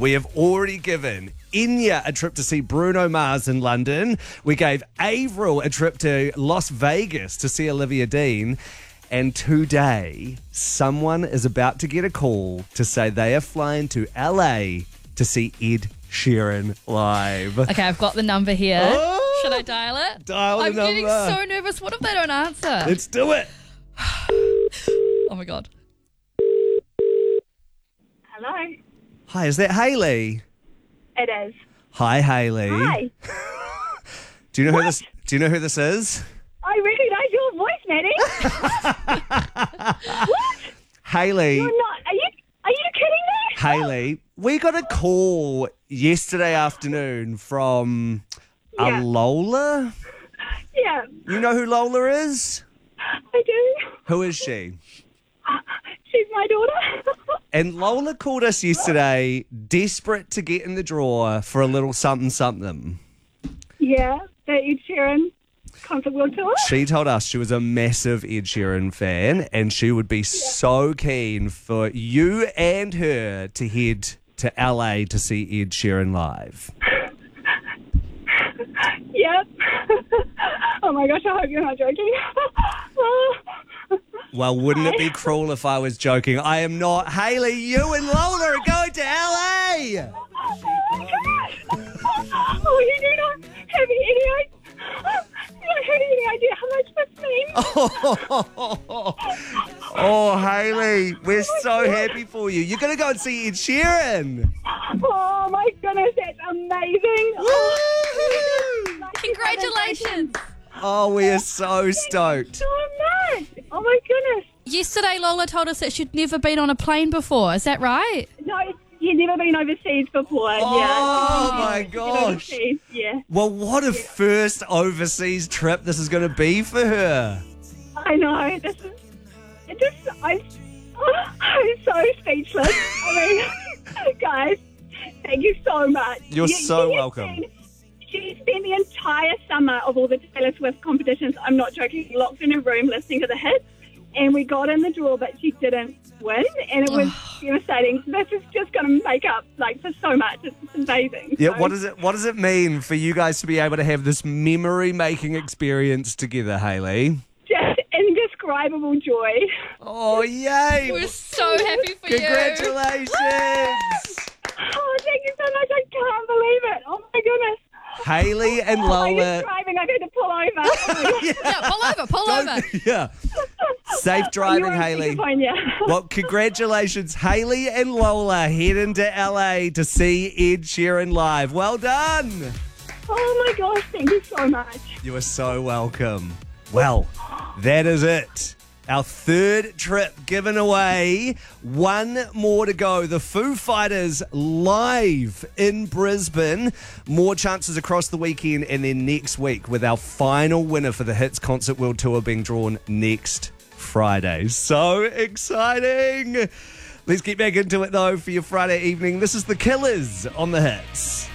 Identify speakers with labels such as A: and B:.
A: We have already given Enya a trip to see Bruno Mars in London. We gave Avril a trip to Las Vegas to see Olivia Dean. And today, someone is about to get a call to say they are flying to LA to see Ed Sheeran live.
B: Okay, I've got the number here.
A: Oh!
B: Should I dial it?
A: Dial the
B: I'm getting
A: number.
B: so nervous. What if they don't answer?
A: Let's do it.
B: Oh my God.
C: Hello.
A: Hi, is that Hayley?
C: It is.
A: Hi, Hayley.
C: Hi.
A: Do you know who this? Do you know who this is?
C: I recognise your voice, Maddie. What?
A: Hayley.
C: You're not. Are you kidding me?
A: Hayley, we got a call yesterday afternoon from
C: Yeah.
A: Lola.
C: Yeah,
A: You know who Lola is?
C: I do.
A: Who is she?
C: She's my daughter.
A: And Lola called us yesterday, desperate to get in the drawer for a little something something.
C: Yeah, the Ed Sheeran concert world tour.
A: She told us she was a massive Ed Sheeran fan and she would be so keen for you and her to head to LA to see Ed Sheeran live.
C: Yep. Oh my gosh, I hope you're not joking.
A: Well, wouldn't it be cruel if I was joking? I am not. Hayley, you and Lola are going to LA!
C: Oh, you do not have any idea how much this means.
A: Oh, Hayley, we're so happy for you. You're going to go and see Ed Sheeran.
C: Oh my goodness, that's amazing.
A: Woo!
B: Congratulations.
A: Oh, we are so stoked.
C: So much. Oh my goodness.
B: Yesterday, Lola told us that she'd never been on a plane before. Is that right?
C: No, you've never been overseas before.
A: Oh,
C: yeah.
A: my
C: You've been
A: gosh.
C: overseas, yeah.
A: Well, what a first overseas trip this is going to be for her.
C: I know. This is. It just. I'm so speechless. I mean, guys, thank you so much.
A: You're so welcome.
C: She spent the entire summer of all the Taylor Swift competitions, I'm not joking, locked in a room listening to the hits. And we got in the draw, but she didn't win. And it was devastating. This is just going to make up for so much. It's amazing.
A: Yeah,
C: So,
A: what does it mean for you guys to be able to have this memory-making experience together, Hayley?
C: just indescribable joy.
A: Oh, yay!
B: We're so happy for you.
A: Congratulations!
C: Oh, thank you so much. I can't believe it. Oh, my goodness.
A: Hayley and
C: I'm
A: Lola.
C: just driving. I'm going to pull over. Oh, my gosh.
B: Yeah, pull over.
A: Yeah. Safe driving,
C: You won't
A: Hayley.
C: pick your phone, yeah.
A: Well, congratulations. Hayley and Lola heading to LA to see Ed Sheeran live. Well done.
C: Oh, my gosh. Thank you so much.
A: You are so welcome. Well, that is it. Our third trip given away. One more to go. The Foo Fighters live in Brisbane. More chances across the weekend and then next week with our final winner for the Hits Concert World Tour being drawn next Friday. So exciting. Let's get back into it though for your Friday evening. This is The Killers on the Hits.